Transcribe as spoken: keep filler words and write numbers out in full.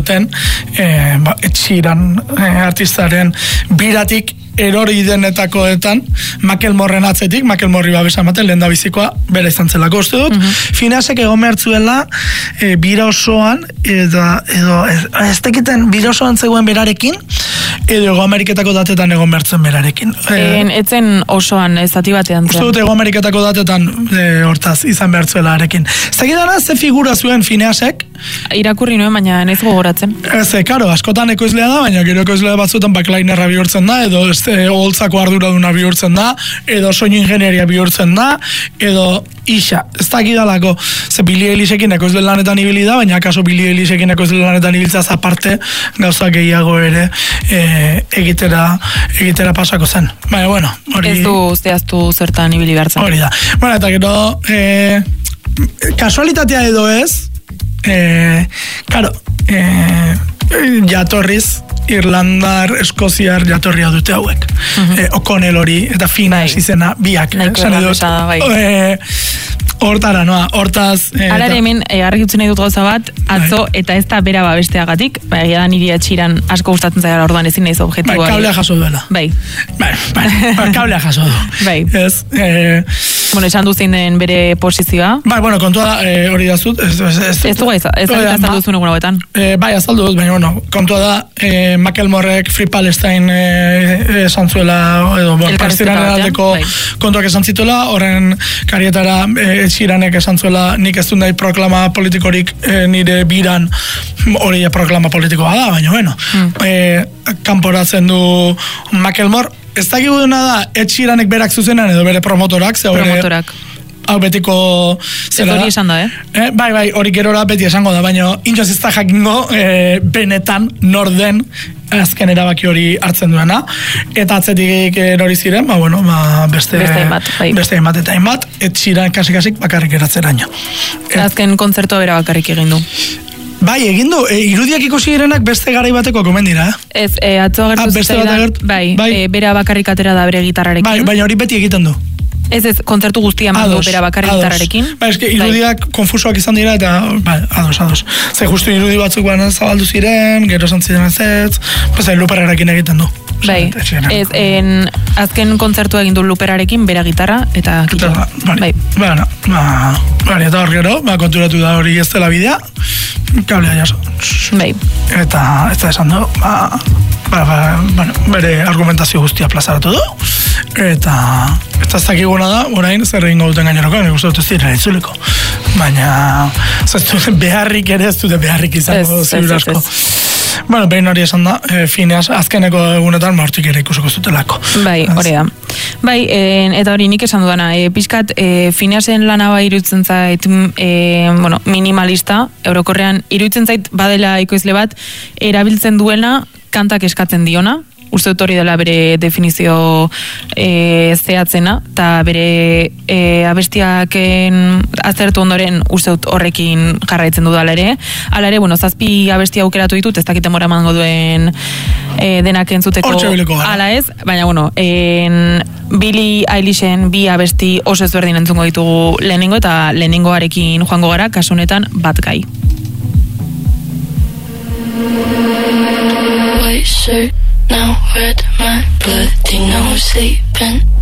zuten e, ba, etxiran e, artistaren biratik erori denetakoetan Macklemoreren atzetik, Macklemorri babesa ematen lehen da bizikoa bera izan zelako uste dut. Mm-hmm. Finasek egon behartzuela e, bira osoan edo, edo ez, ez tekiten bira osoan zegoen berarekin edo Ego Ameriketako datetan egon behartzen berarekin. En, etzen osoan ez zati batean zen. Uste dut Ego Ameriketako datetan e, hortaz izan behartzuela arekin. Zegidana ze figura zuen Finasek? Irakurri nuen, baina ez gogoratzen. Ez, e, karo, askotan ekoizlea da, baina gero ekoizlea batzuetan backlainerra bihurtzen da, edo ez, e, holtzako arduraduna bihurtzen da, edo soinu ingenieria bihurtzen da, edo isa, ez dakidalako, ze Billie Eilishekin ekoizle lanetan ibili da, baina akaso Billie Eilishekin ekoizle lanetan ibiltzaz aparte, gauza gehiago ere e, egitera, egitera pasako zen. Baina, bueno, hori... Ez du zehaztu zertan ibili behartzen. Hori da. Bueno, eta gero, e, kasualitatea edo ez, e, karo, e, jatorriz, Irlandar, Eskoziar jatorria dute hauek. Uh-huh. E, O'Connell hori, eta Finas bai. Izena, biak. Esan edut. Bai. E, hortara, noa, hortaz... E, Ara ere hemen, e, argi utzi nahi dut gauza bat, atzo, bai. Eta ez da bera babesteagatik, bai, egia da niri atxiran asko gustatzen zaila orduan ezin naiz objektiboa. Bai, kablea jaso duela. Bai. Bai, bai, bai kablea jaso du. Bai. Ez, e, bueno, esan duzein den bere posizioa. Bai, bueno, kontua da, e, hori da zut, ez, ez, ez, ez du gaiza, ez da azaldu zuen egun hauetan. E, bai, azaldu dut, baina, bueno, kontua da, e, Macklemorek Free Palestine esan zuela, edo, bueno, Palestinaren aldeko bai. Kontuak esan zituela, horren karietara e, etxiranek esan zuela, nik ez dut nahi proklama politikorik e, nire biran, hori proklama politikoa da, baina, bueno, hmm. e, kanporatzen du Macklemore, ez dakigu duna da, etxiranek berak zuzenan edo bere promotorak, ze promotorak. Hau betiko zera hori esan da, eh? eh? Bai, bai, hori gerora beti esango da, baina intxoz ez da jakingo eh, benetan norden azken erabaki hori hartzen duena, eta atzetik erori ziren, ba, bueno, ba, beste beste hainbat, bai. Beste hainbat eta hainbat, etxiran kasik-kasik bakarrik eratzeraino. Et, azken kontzertua bera bakarrik egin du. Bai, egin du, e, irudiak ikusi direnak beste garai bateko komen dira, eh? Ez, e, atzo agertu ah, zitzaidan, bai, bai. E, bera bakarrik atera da bere gitarrarekin. Bai, baina hori beti egiten du. Ez ez, kontzertu guztia mandu bera bakarrik gitarrarekin. Ba, eske irudiak bai. Konfusoak izan dira, eta, bai, ados, ados. Ze justu irudi batzuk baina zabaldu ziren, gero esan ziren ez ez, pues, luperrarekin egiten du. Bai, ez, en, azken kontzertu egin du luperarekin, bera gitarra, eta gitarra. Bai, bueno, ba, bari, eta hor gero, ba, konturatu da hori ez dela bidea, kablea jaso. Bai. Eta, ez da esan du, ba, ba, ba, bueno, bere argumentazio guztia plazaratu du, eta, eta ez dakiguna da, orain, zer egingo duten gaineroko, nik uste dut ez dira itzuliko. Baina, ez dute beharrik ere, ez dute beharrik izango ziur asko. Bueno, behin hori esan da, e, Fineas azkeneko egunetan martik ere ikusiko zutelako. Bai, hori da. Bai, e, eta hori nik esan dudana, e, pizkat e, Fineasen lana bai iruditzen zait e, bueno, minimalista, eurokorrean iruditzen zait badela ekoizle bat, erabiltzen duena kantak eskatzen diona, uste dut hori dela bere definizio e, zehatzena, eta bere e, abestiaken aztertu ondoren uste dut horrekin jarraitzen dudala ere. Hala ere, bueno, zazpi abestia aukeratu ditut, ez dakiten mora emango duen e, denak entzuteko ala ez, baina bueno, en, Billie Eilishen bi abesti oso ezberdin entzungo ditugu lehenengo, eta lehenengoarekin joango gara, kasu honetan Bad Guy. White shirt, now red, my bloody nose sleeping.